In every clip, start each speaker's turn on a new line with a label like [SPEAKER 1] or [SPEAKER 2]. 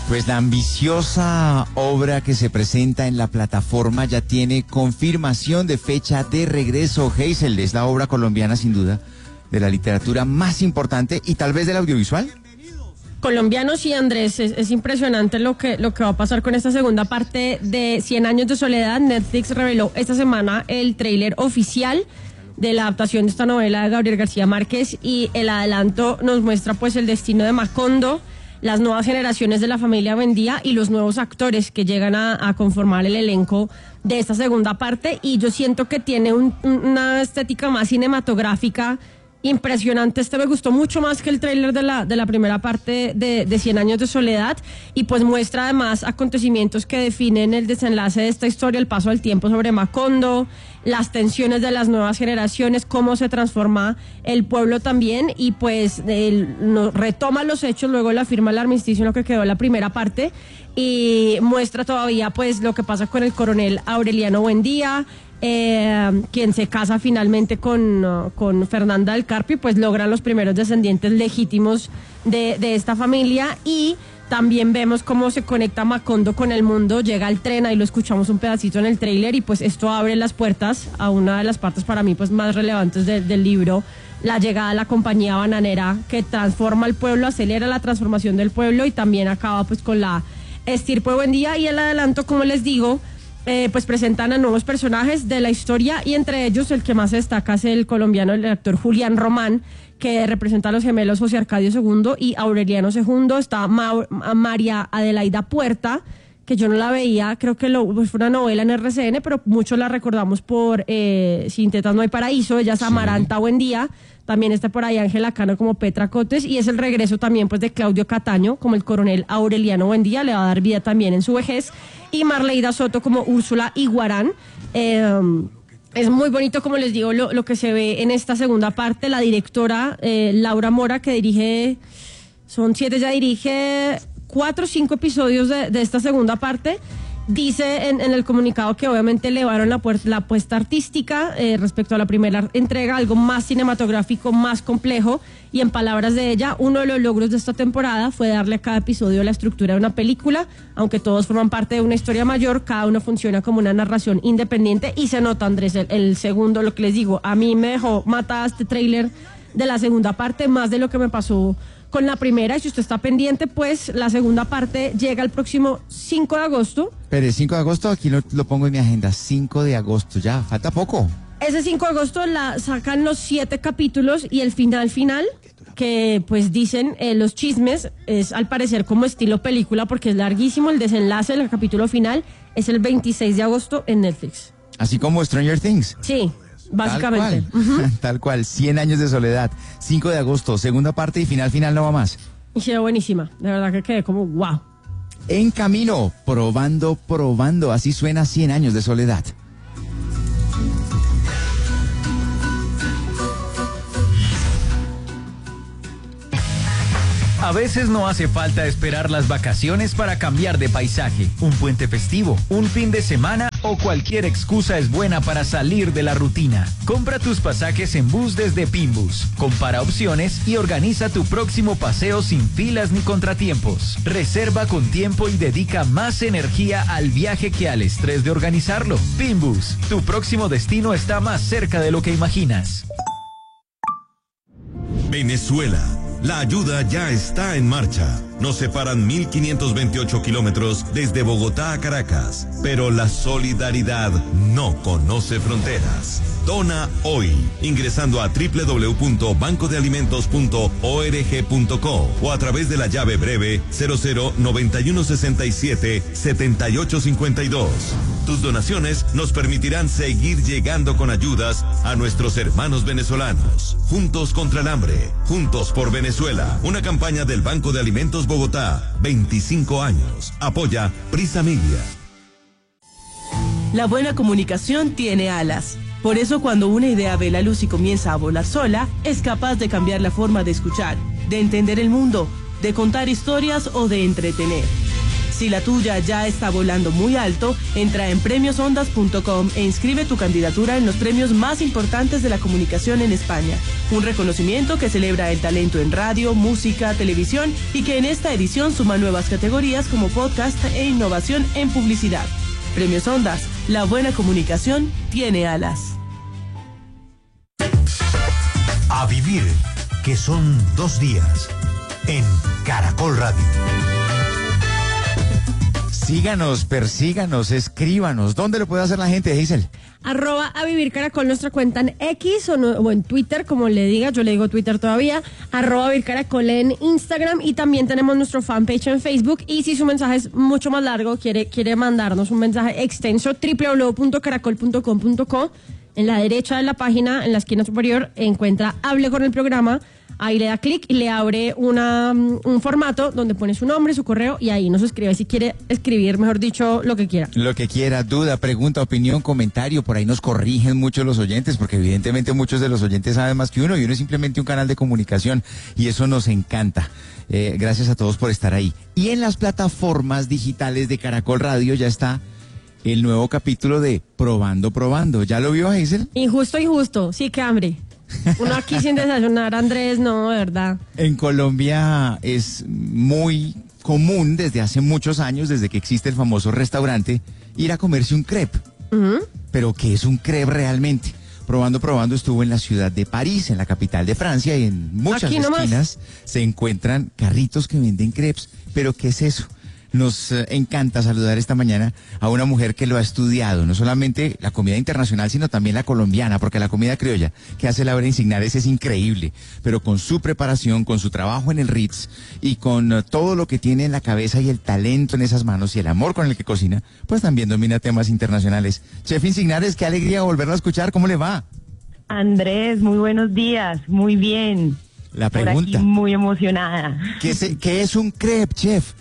[SPEAKER 1] Pues la ambiciosa obra que se presenta en la plataforma ya tiene confirmación de fecha de regreso. Hazel, es la obra colombiana sin duda de la literatura más importante y tal vez del audiovisual.
[SPEAKER 2] Colombiano, sí, Andrés, es impresionante lo que va a pasar con esta segunda parte de 100 años de soledad. Netflix reveló esta semana el tráiler oficial de la adaptación de esta novela de Gabriel García Márquez, y el adelanto nos muestra pues el destino de Macondo, las nuevas generaciones de la familia Buendía y los nuevos actores que llegan a conformar el elenco de esta segunda parte. Y yo siento que tiene una estética más cinematográfica impresionante. Me gustó mucho más que el tráiler de la primera parte de 100 años de soledad, y pues muestra además acontecimientos que definen el desenlace de esta historia, el paso del tiempo sobre Macondo, las tensiones de las nuevas generaciones, cómo se transforma el pueblo también, y pues retoma los hechos luego de la firma del armisticio en lo que quedó la primera parte, y muestra todavía pues lo que pasa con el coronel Aureliano Buendía, quien se casa finalmente con Fernanda del Carpio, pues logran los primeros descendientes legítimos de esta familia. Y también vemos cómo se conecta Macondo con el mundo, llega el tren, ahí lo escuchamos un pedacito en el tráiler, y pues esto abre las puertas a una de las partes para mí pues más relevantes del libro, la llegada de la compañía bananera que transforma el pueblo, acelera la transformación del pueblo y también acaba pues con la estirpe Buendía. Y el adelanto, como les digo, pues presentan a nuevos personajes de la historia, y entre ellos el que más se destaca es el colombiano, el actor Julián Román, que representa a los gemelos José Arcadio II y Aureliano II. Está María Adelaida Puerta, que yo no la veía, creo que fue una novela en RCN, pero muchos la recordamos por Sin tetas no hay paraíso. Ella es Amaranta Buendía. También está por ahí Ángela Cano como Petra Cotes, y es el regreso también pues de Claudio Cataño como el coronel Aureliano Buendía, le va a dar vida también en su vejez, y Marleida Soto como Úrsula Iguarán. Es muy bonito, como les digo, lo que se ve en esta segunda parte. La directora Laura Mora, que dirige, son 7, ya dirige 4 o 5 episodios de esta segunda parte. Dice en el comunicado que obviamente elevaron la apuesta artística respecto a la primera entrega, algo más cinematográfico, más complejo, y en palabras de ella, uno de los logros de esta temporada fue darle a cada episodio la estructura de una película. Aunque todos forman parte de una historia mayor, cada uno funciona como una narración independiente, y se nota, Andrés, el segundo, lo que les digo, a mí me dejó matada este tráiler de la segunda parte, más de lo que me pasó con la primera. Y si usted está pendiente, pues la segunda parte llega el próximo 5 de agosto.
[SPEAKER 1] Pero el 5 de agosto, aquí lo pongo en mi agenda, 5 de agosto, ya, falta poco.
[SPEAKER 2] Ese 5 de agosto sacan los 7 capítulos, y el final, que pues dicen los chismes, es al parecer como estilo película porque es larguísimo. El desenlace del capítulo final es el 26 de agosto en Netflix.
[SPEAKER 1] Así como Stranger Things.
[SPEAKER 2] Sí. Básicamente.
[SPEAKER 1] Tal cual, tal cual, 100 años de soledad, 5 de agosto, segunda parte, y final no va más.
[SPEAKER 2] Y se ve buenísima, de verdad que quedé como wow.
[SPEAKER 1] En camino, probando, así suena 100 años de soledad.
[SPEAKER 3] A veces no hace falta esperar las vacaciones para cambiar de paisaje. Un puente festivo, un fin de semana o cualquier excusa es buena para salir de la rutina. Compra tus pasajes en bus desde Pinbus. Compara opciones y organiza tu próximo paseo sin filas ni contratiempos. Reserva con tiempo y dedica más energía al viaje que al estrés de organizarlo. Pinbus, tu próximo destino está más cerca de lo que imaginas.
[SPEAKER 4] Venezuela. La ayuda ya está en marcha. Nos separan 1.528 kilómetros desde Bogotá a Caracas, pero la solidaridad no conoce fronteras. Dona hoy, ingresando a www.bancodealimentos.org.co o a través de la llave breve 0091677852. Tus donaciones nos permitirán seguir llegando con ayudas a nuestros hermanos venezolanos. Juntos contra el hambre, juntos por Venezuela. Una campaña del Banco de Alimentos Bogotá, 25 años. Apoya Prisa Media.
[SPEAKER 5] La buena comunicación tiene alas. Por eso, cuando una idea ve la luz y comienza a volar sola, es capaz de cambiar la forma de escuchar, de entender el mundo, de contar historias o de entretener. Si la tuya ya está volando muy alto, entra en premiosondas.com e inscribe tu candidatura en los premios más importantes de la comunicación en España. un reconocimiento que celebra el talento en radio, música, televisión y que en esta edición suma nuevas categorías como podcast e innovación en publicidad. Premios Ondas, la buena comunicación tiene alas.
[SPEAKER 6] A vivir, que son 2 días, en Caracol Radio.
[SPEAKER 1] Síganos, persíganos, escríbanos. ¿Dónde lo puede hacer la gente, Hazel?
[SPEAKER 2] @avivircaracol, nuestra cuenta en X o en Twitter, como le diga, yo le digo Twitter todavía, @avivircaracol en Instagram, y también tenemos nuestro fanpage en Facebook. Y si su mensaje es mucho más largo, quiere mandarnos un mensaje extenso, www.caracol.com.co. En la derecha de la página, en la esquina superior, encuentra Hable con el programa. Ahí le da clic y le abre un formato donde pone su nombre, su correo, y ahí nos escribe si quiere escribir, mejor dicho, lo que quiera.
[SPEAKER 1] Lo que quiera, duda, pregunta, opinión, comentario. Por ahí nos corrigen mucho los oyentes, porque evidentemente muchos de los oyentes saben más que uno, y uno es simplemente un canal de comunicación, y eso nos encanta. Gracias a todos por estar ahí. Y en las plataformas digitales de Caracol Radio ya está el nuevo capítulo de Probando. ¿Ya lo vio, Hazel?
[SPEAKER 2] Injusto, sí, qué hambre. Uno aquí sin desayunar, Andrés, no, de verdad.
[SPEAKER 1] En Colombia es muy común desde hace muchos años, desde que existe el famoso restaurante, ir a comerse un crepe. Pero ¿qué es un crepe realmente? Probando estuvo en la ciudad de París, en la capital de Francia, y en muchas esquinas se encuentran carritos que venden crepes. ¿Pero qué es eso? Nos encanta saludar esta mañana a una mujer que lo ha estudiado, no solamente la comida internacional, sino también la colombiana, porque la comida criolla que hace Laura Insignares es increíble, pero con su preparación, con su trabajo en el Ritz y con todo lo que tiene en la cabeza y el talento en esas manos y el amor con el que cocina, pues también domina temas internacionales. Chef Insignares, qué alegría volverla a escuchar, ¿cómo le va?
[SPEAKER 7] Andrés, muy buenos días, muy bien.
[SPEAKER 1] La pregunta.
[SPEAKER 7] Por aquí muy emocionada.
[SPEAKER 1] ¿Qué es un crepe, chef?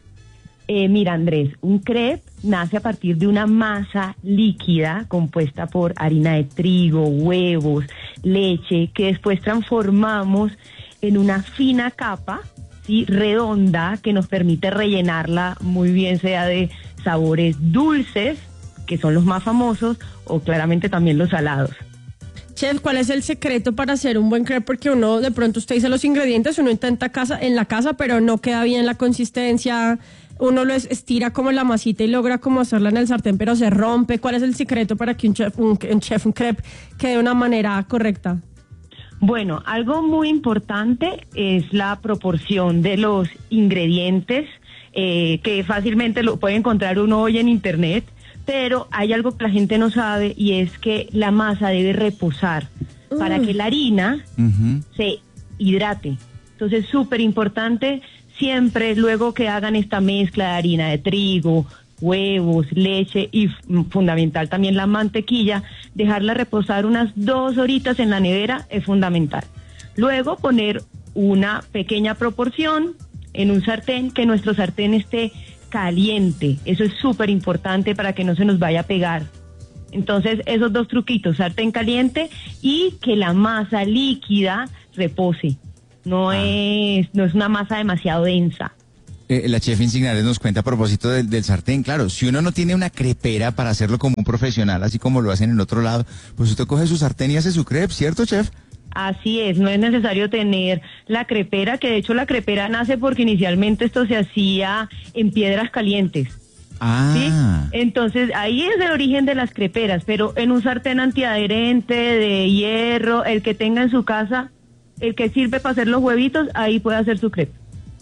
[SPEAKER 7] Mira, Andrés, un crepe nace a partir de una masa líquida compuesta por harina de trigo, huevos, leche, que después transformamos en una fina capa, ¿sí?, redonda, que nos permite rellenarla muy bien, sea de sabores dulces, que son los más famosos, o claramente también los salados.
[SPEAKER 2] Chef, ¿cuál es el secreto para hacer un buen crepe? Porque uno, de pronto usted dice los ingredientes, uno intenta en la casa, pero no queda bien la consistencia. Uno lo estira como la masita y logra como hacerla en el sartén, pero se rompe. ¿Cuál es el secreto para que un crepe quede de una manera correcta?
[SPEAKER 7] Bueno, algo muy importante es la proporción de los ingredientes, que fácilmente lo puede encontrar uno hoy en internet, pero hay algo que la gente no sabe, y es que la masa debe reposar para que la harina se hidrate. Entonces, súper importante siempre, luego que hagan esta mezcla de harina de trigo, huevos, leche y fundamental también la mantequilla, dejarla reposar unas 2 horitas en la nevera es fundamental. Luego poner una pequeña proporción en un sartén, que nuestro sartén esté caliente. Eso es súper importante para que no se nos vaya a pegar. Entonces, esos 2 truquitos, sartén caliente y que la masa líquida repose. No es una masa demasiado densa.
[SPEAKER 1] La chef Insignares nos cuenta a propósito del sartén. Claro, si uno no tiene una crepera para hacerlo como un profesional, así como lo hacen en otro lado, pues usted coge su sartén y hace su crepe, ¿cierto, chef?
[SPEAKER 7] Así es, no es necesario tener la crepera, que de hecho la crepera nace porque inicialmente esto se hacía en piedras calientes. ¿Sí? Entonces ahí es el origen de las creperas, pero en un sartén antiadherente, de hierro, el que tenga en su casa, el que sirve para hacer los huevitos, ahí puede hacer su crepe.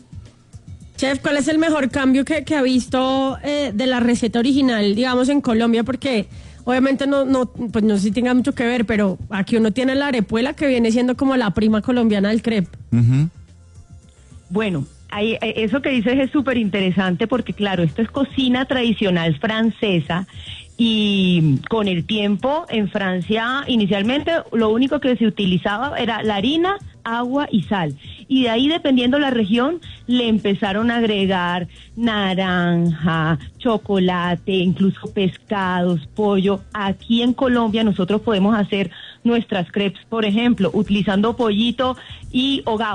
[SPEAKER 2] Chef, ¿cuál es el mejor cambio que ha visto de la receta original, digamos, en Colombia? Porque obviamente pues no sé si tenga mucho que ver, pero aquí uno tiene la arepuela, que viene siendo como la prima colombiana del crepe.
[SPEAKER 7] Bueno, eso que dices es súper interesante, porque claro, esto es cocina tradicional francesa, y con el tiempo en Francia inicialmente lo único que se utilizaba era la harina, agua y sal, y de ahí, dependiendo la región, le empezaron a agregar naranja, chocolate, incluso pescados, pollo. Aquí en Colombia nosotros podemos hacer nuestras crepes, por ejemplo, utilizando pollito y hogao,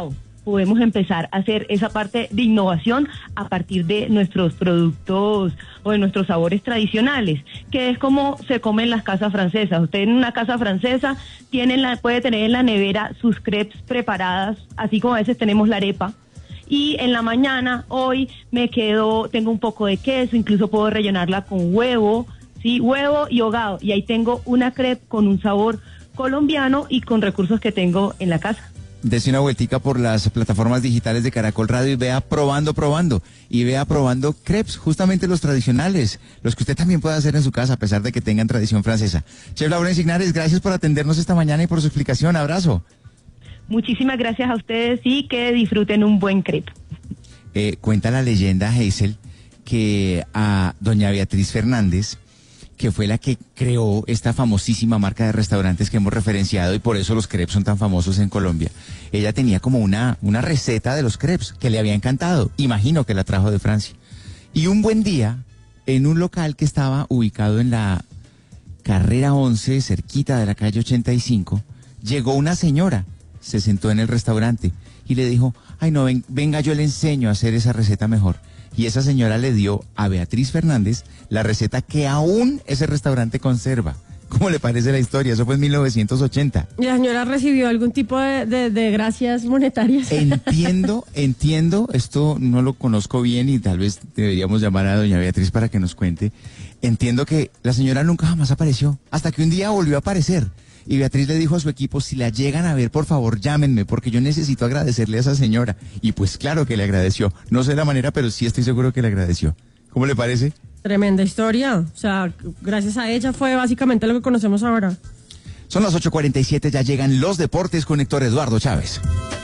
[SPEAKER 7] podemos empezar a hacer esa parte de innovación a partir de nuestros productos o de nuestros sabores tradicionales, que es como se come en las casas francesas. Usted en una casa francesa puede tener en la nevera sus crepes preparadas, así como a veces tenemos la arepa. Y en la mañana, hoy tengo un poco de queso, incluso puedo rellenarla con huevo, ¿sí? Huevo y hogado. Y ahí tengo una crepe con un sabor colombiano y con recursos que tengo en la casa.
[SPEAKER 1] Dese una vueltica por las plataformas digitales de Caracol Radio y vea probando. Y vea probando crepes, justamente los tradicionales, los que usted también puede hacer en su casa, a pesar de que tengan tradición francesa. Chef Laurence Ignares, gracias por atendernos esta mañana y por su explicación. Abrazo.
[SPEAKER 7] Muchísimas gracias a ustedes y que disfruten un buen crepe.
[SPEAKER 1] Cuenta la leyenda, Hazel, que a doña Beatriz Fernández, que fue la que creó esta famosísima marca de restaurantes que hemos referenciado y por eso los crepes son tan famosos en Colombia, ella tenía como una receta de los crepes que le había encantado. Imagino que la trajo de Francia. Y un buen día, en un local que estaba ubicado en la carrera 11, cerquita de la calle 85, llegó una señora, se sentó en el restaurante y le dijo, ay no, venga, yo le enseño a hacer esa receta mejor. Y esa señora le dio a Beatriz Fernández la receta que aún ese restaurante conserva. ¿Cómo le parece la historia? Eso fue en 1980.
[SPEAKER 2] ¿Y la señora recibió algún tipo de gracias monetarias?
[SPEAKER 1] Entiendo, esto no lo conozco bien y tal vez deberíamos llamar a doña Beatriz para que nos cuente. Entiendo que la señora nunca jamás apareció, hasta que un día volvió a aparecer. Y Beatriz le dijo a su equipo, si la llegan a ver, por favor, llámenme, porque yo necesito agradecerle a esa señora. Y pues claro que le agradeció. No sé la manera, pero sí estoy seguro que le agradeció. ¿Cómo le parece?
[SPEAKER 2] Tremenda historia. O sea, gracias a ella fue básicamente lo que conocemos ahora.
[SPEAKER 1] Son las 8:47, ya llegan los deportes con Héctor Eduardo Chávez.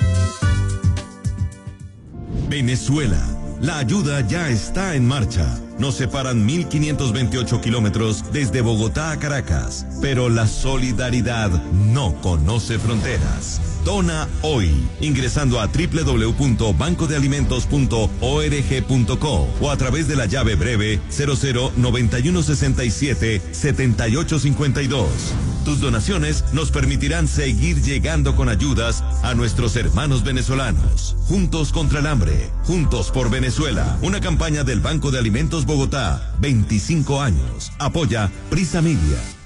[SPEAKER 4] Venezuela. La ayuda ya está en marcha. Nos separan 1.528 kilómetros desde Bogotá a Caracas, pero la solidaridad no conoce fronteras. Dona hoy, ingresando a www.bancodealimentos.org.co o a través de la llave breve 0091677852. Tus donaciones nos permitirán seguir llegando con ayudas a nuestros hermanos venezolanos. Juntos contra el hambre, juntos por Venezuela. Una campaña del Banco de Alimentos Bogotá, 25 años. Apoya Prisa Media.